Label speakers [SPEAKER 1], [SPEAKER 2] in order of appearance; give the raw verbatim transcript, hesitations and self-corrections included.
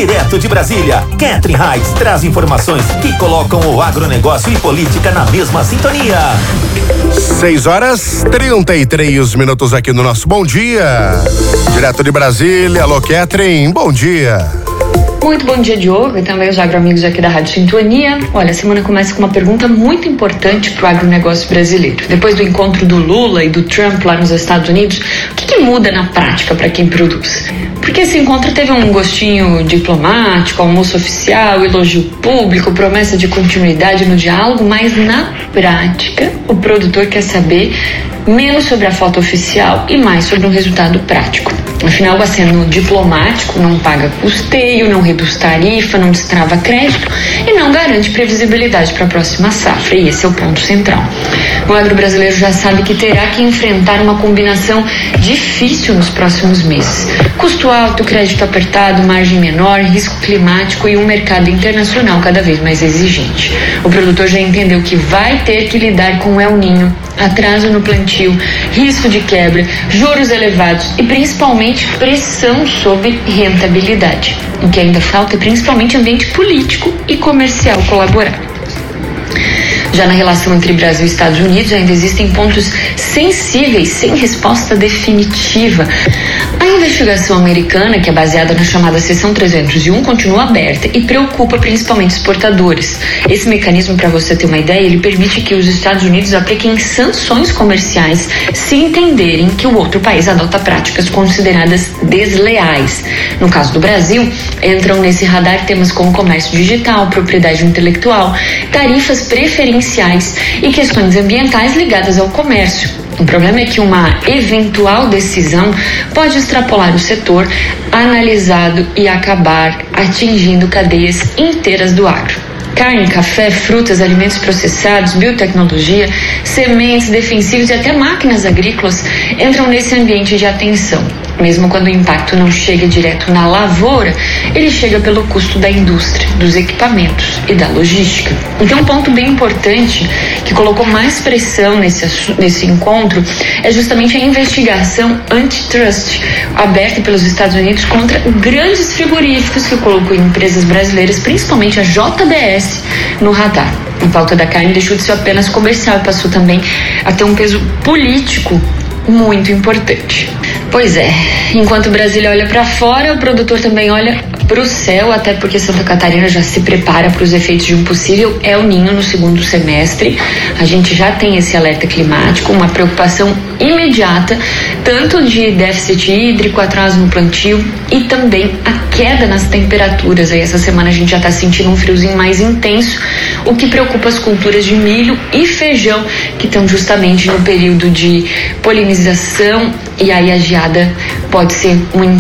[SPEAKER 1] Direto de Brasília, Catherine Heights traz informações que colocam o agronegócio e política na mesma sintonia.
[SPEAKER 2] seis horas trinta e três minutos aqui no nosso Bom Dia. Direto de Brasília, alô Catherine, bom dia.
[SPEAKER 3] Muito bom dia, Diogo, e também os agroamigos aqui da Rádio Sintonia. Olha, a semana começa com uma pergunta muito importante para o agronegócio brasileiro. Depois do encontro do Lula e do Trump lá nos Estados Unidos, o que, que muda na prática para quem produz? Porque esse encontro teve um gostinho diplomático, almoço oficial, elogio público, promessa de continuidade no diálogo, mas na prática o produtor quer saber menos sobre a foto oficial e mais sobre um resultado prático. Afinal, o aceno diplomático não paga custeio, não reduz tarifa, não destrava crédito e não garante previsibilidade para a próxima safra. E esse é o ponto central. O agro brasileiro já sabe que terá que enfrentar uma combinação difícil nos próximos meses. Custo alto, crédito apertado, margem menor, risco climático e um mercado internacional cada vez mais exigente. O produtor já entendeu que vai ter que lidar com o El Niño, atraso no plantio, risco de quebra, juros elevados e principalmente pressão sobre rentabilidade. O que ainda falta é principalmente ambiente político e comercial colaborar. Já na relação entre Brasil e Estados Unidos ainda existem pontos sensíveis sem resposta definitiva. A investigação americana, que é baseada na chamada Seção trezentos e um, continua aberta e preocupa principalmente exportadores. Esse mecanismo, para você ter uma ideia, ele permite que os Estados Unidos apliquem sanções comerciais se entenderem que o outro país adota práticas consideradas desleais. No caso do Brasil, entram nesse radar temas como comércio digital, propriedade intelectual, tarifas preferenciais e questões ambientais ligadas ao comércio. O problema é que uma eventual decisão pode extrapolar o setor analisado e acabar atingindo cadeias inteiras do agro. Carne, café, frutas, alimentos processados, biotecnologia, sementes, defensivos e até máquinas agrícolas entram nesse ambiente de atenção. Mesmo quando o impacto não chega direto na lavoura, ele chega pelo custo da indústria, dos equipamentos e da logística. Então, um ponto bem importante que colocou mais pressão nesse, nesse encontro é justamente a investigação antitrust aberta pelos Estados Unidos contra grandes frigoríficos que colocou empresas brasileiras, principalmente a J B S, no radar. A pauta da carne deixou de ser apenas comercial e passou também a ter um peso político muito importante. Pois é, enquanto Brasília olha para fora, o produtor também olha para o céu, até porque Santa Catarina já se prepara para os efeitos de um possível El Niño no segundo semestre. A gente já tem esse alerta climático, uma preocupação imediata, tanto de déficit hídrico, atraso no plantio e também a queda nas temperaturas. Aí essa semana a gente já está sentindo um friozinho mais intenso, o que preocupa as culturas de milho e feijão, que estão justamente no período de polinização, e aí a geada pode ser um